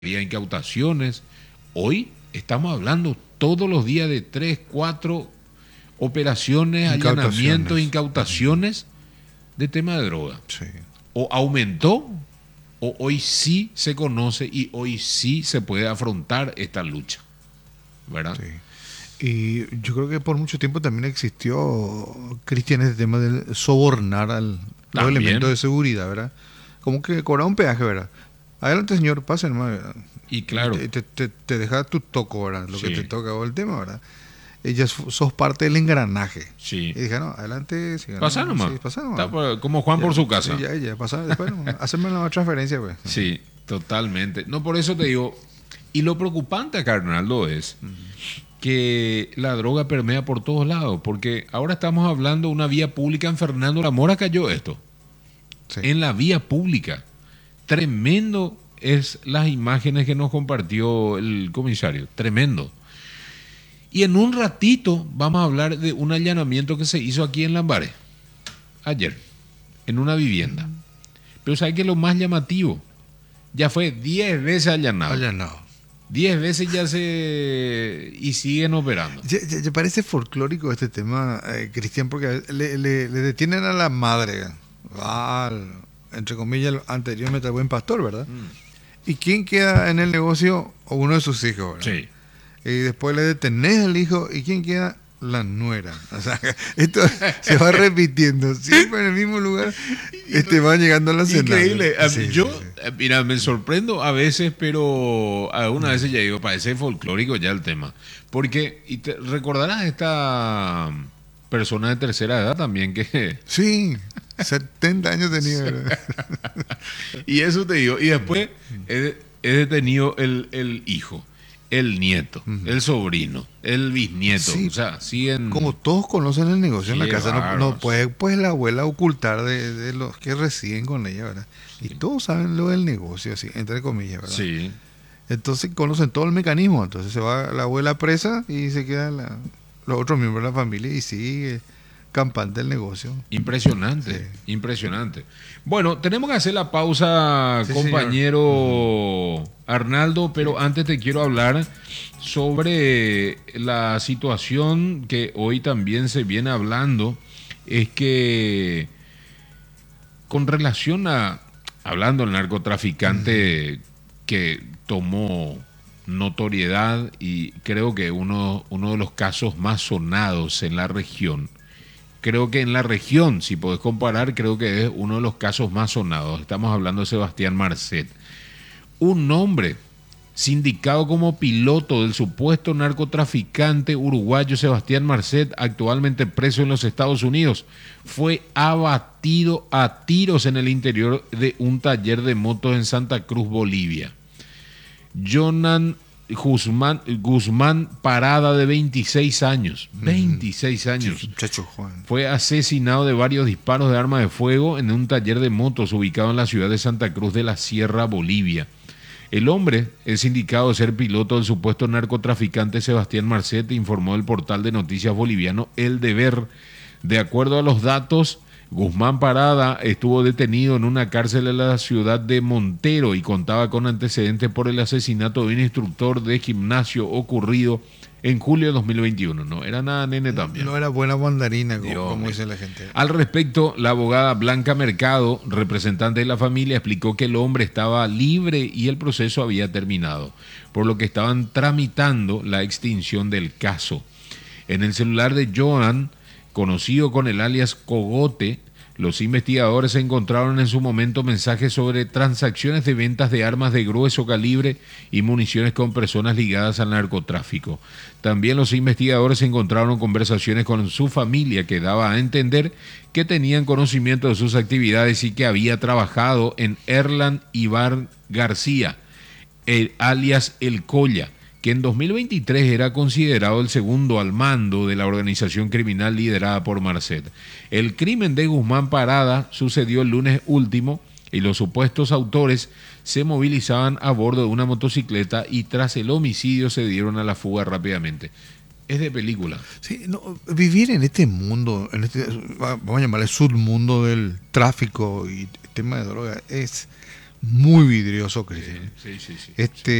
había incautaciones. Hoy estamos hablando todos los días de 3, 4 operaciones, allanamientos, incautaciones de tema de droga. Sí. O aumentó, o hoy sí se conoce y hoy sí se puede afrontar esta lucha, ¿verdad? Sí. Y yo creo que por mucho tiempo también existió, Cristian, ese tema de sobornar a los También. elementos de seguridad, ¿verdad? Como que cobrar un peaje, ¿verdad? Adelante, señor, pase nomás, ¿verdad? Y claro, Te deja tu toco, ¿verdad? Lo Sí. que te toca o el tema, ¿verdad? Ya sos parte del engranaje. sí. Y dije, no, adelante, siga, Pasa ¿no? nomás. Sí, pasa nomás. Está como Juan Ya, por su casa. Sí, ya, pasa, después, no, hacerme la transferencia, pues. Sí, totalmente. No, por eso te digo, y lo preocupante acá, Arnaldo, es que la droga permea por todos lados, porque ahora estamos hablando de una vía pública en Fernando La Mora cayó esto, Sí. en la vía pública. Tremendo es las imágenes que nos compartió el comisario, tremendo. Y en un ratito vamos a hablar de un allanamiento que se hizo aquí en Lambaré, ayer, en una vivienda. Pero ¿sabes qué es lo más llamativo? Ya fue 10 veces allanado. Allanado. 10 veces ya se... y siguen operando. Ya parece folclórico este tema, Cristian, porque le detienen a la madre, entre comillas, anteriormente al buen pastor, ¿verdad? ¿Y quién queda en el negocio? O uno de sus hijos, ¿verdad? Sí. Y después le detenés al hijo, ¿y quién queda? La nuera. O sea, esto se va repitiendo, siempre en el mismo lugar, van llegando a la cena. Increíble. Sí, Yo, sí, sí. mira, me sorprendo a veces, pero algunas veces ya digo, parece folclórico ya el tema. Porque, y te recordarás esta persona de tercera edad también que... Sí, 70 años tenía. ¿Verdad? Y eso te digo. Y después he detenido el hijo, el nieto, el sobrino, el bisnieto. Sí. O sea, siguen... Como todos conocen el negocio en la Sí, casa, no bárbaros. puede pues la abuela ocultar de los que residen con ella, ¿verdad? Y todos saben lo del negocio, así, entre comillas, ¿verdad? Sí. Entonces conocen todo el mecanismo. Entonces se va la abuela presa y se quedan los otros miembros de la familia y sigue campante el negocio. Impresionante, Sí. impresionante. Bueno, tenemos que hacer la pausa, Sí, compañero Arnaldo, pero antes te quiero hablar sobre la situación que hoy también se viene hablando, es que con relación a, hablando del narcotraficante que tomó notoriedad y creo que uno de los casos más sonados en la región. Creo que en la región, si podés comparar, creo que es uno de los casos más sonados. Estamos hablando de Sebastián Marcet. Un hombre sindicado como piloto del supuesto narcotraficante uruguayo Sebastián Marcet, actualmente preso en los Estados Unidos, fue abatido a tiros en el interior de un taller de motos en Santa Cruz, Bolivia. Jonan Guzmán Parada, de 26 años. 26 años. Sí, muchacho Juan. Fue asesinado de varios disparos de arma de fuego en un taller de motos ubicado en la ciudad de Santa Cruz de la Sierra, Bolivia. El hombre es indicado de ser piloto del supuesto narcotraficante Sebastián Marcet, informó el portal de noticias boliviano El Deber. De acuerdo a los datos, Guzmán Parada estuvo detenido en una cárcel de la ciudad de Montero y contaba con antecedentes por el asesinato de un instructor de gimnasio ocurrido en julio de 2021. No era nada nene también. No era buena mandarina, Dios como mío. dice la gente. Al respecto, la abogada Blanca Mercado, representante de la familia, explicó que el hombre estaba libre y el proceso había terminado, por lo que estaban tramitando la extinción del caso. En el celular de Joan, conocido con el alias Cogote, los investigadores encontraron en su momento mensajes sobre transacciones de ventas de armas de grueso calibre y municiones con personas ligadas al narcotráfico. También los investigadores encontraron conversaciones con su familia que daba a entender que tenían conocimiento de sus actividades y que había trabajado en Erlan Ibar García, alias El Colla, que en 2023 era considerado el segundo al mando de la organización criminal liderada por Marcet. El crimen de Guzmán Parada sucedió el lunes último y los supuestos autores se movilizaban a bordo de una motocicleta y tras el homicidio se dieron a la fuga rápidamente. Es de película. Sí, no, vivir en este mundo, vamos a llamarle submundo del tráfico y tema de droga, es muy vidrioso, Cristian. Sí, sí, sí. Este,